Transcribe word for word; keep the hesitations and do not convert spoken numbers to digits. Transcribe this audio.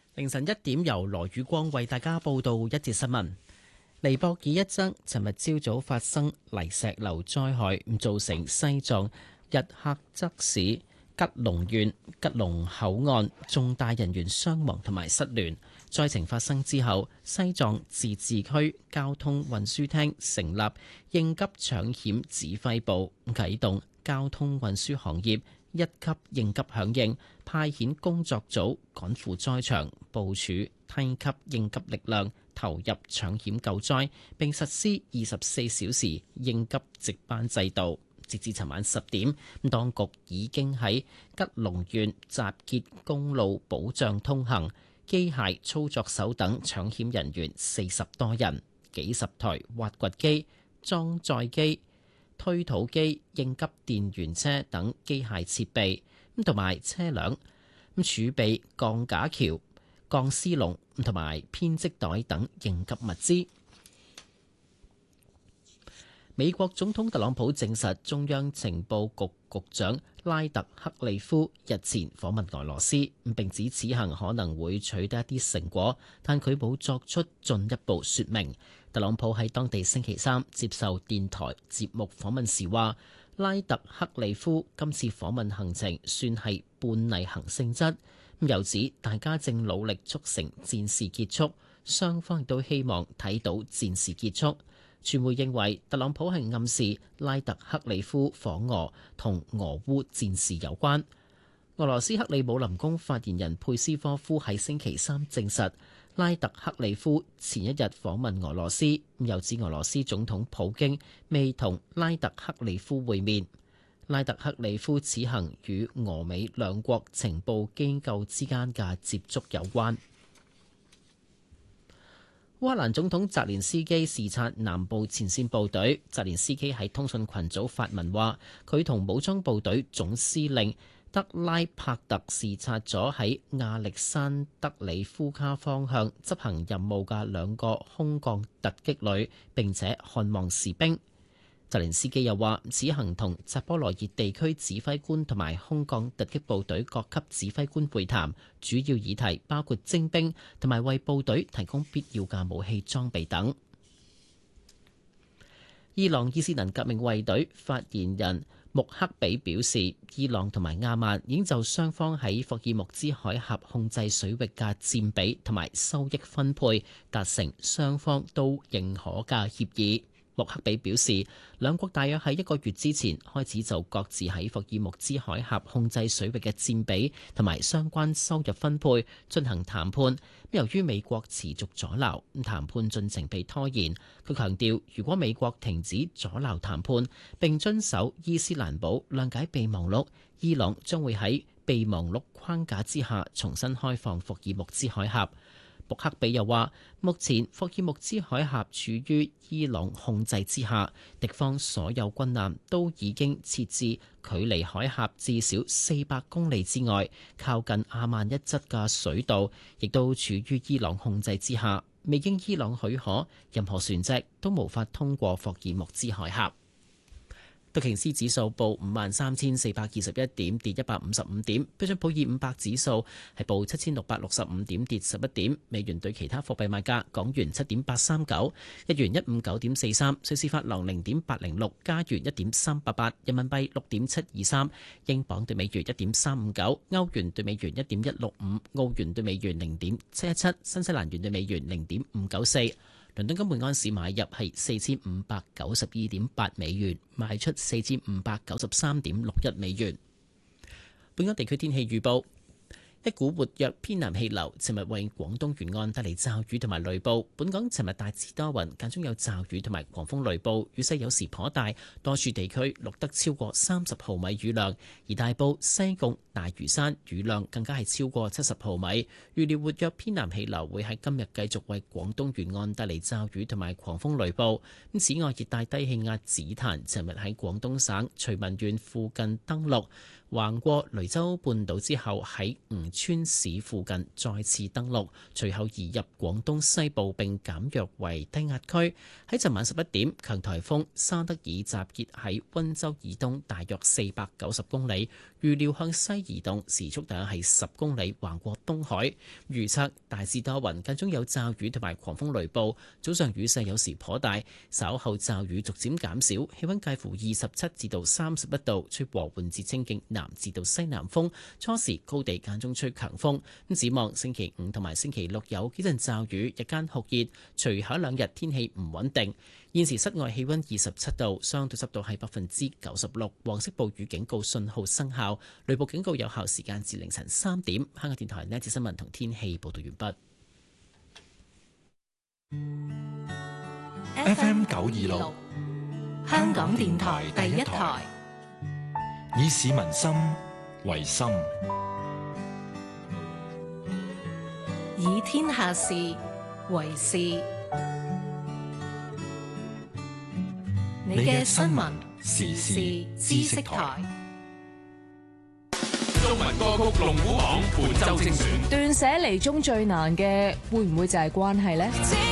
凌晨一點，由羅宇光為大家報道一節新聞。尼泊爾一則尋日朝早發生泥石流災害，造成西藏日喀則市吉隆縣吉隆口岸重大人員傷亡同埋失聯。災情發生之後，西藏自治區交通運輸廳成立應急搶險指揮部，啟動交通運輸行業一級應急響應，派遣工作組趕赴災場，部署梯級應急力量，投入搶險救災，並實施二十四小時應急值班制度。截至尋晚十點，當局已經喺吉隆縣集結公路保障通行、機械操作手等搶險人員四十多人，幾十台挖掘機、裝載機、推土機、應急電源車等機械設備，咁同埋車輛，咁儲備鋼架橋、鋼絲籠同埋編織袋等應急物資。美國總統特朗普證實，中央情報局局長拉特克利夫日前訪問俄羅斯，並指此行可能會取得一啲成果，但佢冇作出進一步說明。特朗普喺當地星期三接受電台節目訪問時話，拉特克利夫今次訪問行程算係半例行性質，又指大家正努力促成戰事結束，雙方亦都希望睇到戰事結束。傳媒認為特朗普係暗示拉特克里夫訪俄同俄烏戰事有關。俄羅斯克里姆林宮發言人佩斯科夫喺星期三證實，拉特克里夫前一日訪問俄羅斯，又指俄羅斯總統普京未同拉特克里夫會面。拉特克里夫此行與俄美兩國情報機構之間嘅接觸有關。烏克蘭總統澤連斯基視察南部前線部隊。澤連斯基喺通訊群組發文話，佢同武裝部隊總司令德拉帕特視察咗喺亞歷山德里夫卡方向執行任務嘅兩個空降突擊旅，並且看望士兵。澤連斯基又話，此行同扎波羅熱地區指揮官同埋空降突擊部隊各級指揮官會談，主要議題包括徵兵同埋為部隊提供必要嘅武器裝備等。伊朗伊斯蘭革命衛隊發言人穆克比表示，伊朗同埋阿曼已經就雙方喺霍爾木茲海峽控制水域嘅佔比同埋收益分配達成雙方都認可嘅協議。穆克比表示，兩國大約喺一個月之前開始就各自喺霍爾木茲海峽控制水域嘅佔比同埋相關收入分配進行談判。由於美國持續阻撓，談判進程被拖延。佢強調，如果美國停止阻撓談判並遵守伊斯蘭堡諒解備忘錄，伊朗將會喺備忘錄框架之下重新開放霍爾木茲海峽。穆克比又話，目前霍爾木茲海峽處於伊朗控制之下，敵方所有軍艦都已經設置距離海峽至少四百公里之外，靠近阿曼一側嘅水道亦都處於伊朗控制之下，未經伊朗許可，任何船隻都無法通過霍爾木茲海峽。道瓊斯指數報五萬三千四百二十一點，跌一百五十五點。標準普爾五百指數係報七千六百六十五點，跌十一點。美元對其他貨幣賣價：港元七點八三九，日元一五九點四三，瑞士法郎零點八零六，加元一點三八八，人民幣六點七二三，英鎊對美元一點三五九，歐元對美元一點一六五，澳元對美元零點七一七，新西蘭元對美元零點五九四。倫敦金每安士買入係四千五百九十二點八美元，賣出四千五百九十三點六一美元。本港地區天氣預報。一股活躍偏南氣流尋日為廣東沿岸帶嚟驟雨同埋雷暴。本港尋日大致多雲，間中有驟雨同埋狂風雷暴，雨勢有時頗大，多處地區錄得超過三十毫米雨量，而大埔、西貢、大嶼山雨量更加係超過七十毫米。預料活躍偏南氣流會喺今日繼續為廣東沿岸帶嚟驟雨同埋狂風雷暴。咁此外，熱帶低氣壓紫檀尋日喺廣東省徐聞縣附近登陸， 橫過雷州半島之後，喺吳川市附近再次登陸，隨後移入廣東西部並減弱為低壓區。喺尋晚十一點，強颱風沙德爾集結喺溫州以東大約四百九十公里，預料向西移動，時速大約係十公里，橫過東海。預測大致多雲，間中有驟雨同埋狂風雷暴，早上雨勢有時頗大，稍後驟雨逐漸減少，氣溫介乎二十七至到三十一度，吹和緩至清勁南至到西南風，初時高地間中吹強風。咁展望星期五同埋星期六有幾陣驟雨，日間酷熱，隨後兩日天氣唔穩定。現時室外氣溫二十七度，相對濕度係百分之九十六，黃色暴雨警告信號生效，雷暴警告有效時間至凌晨三點。香港電台呢一節新聞同天氣報道完畢。 F M 九二六，香港電台第一台，以市民心為心， 以天下事為事。你嘅新聞時事知識台， 中文歌曲龍虎榜本周精選。 斷捨離中最難嘅，會唔會就係關係呢？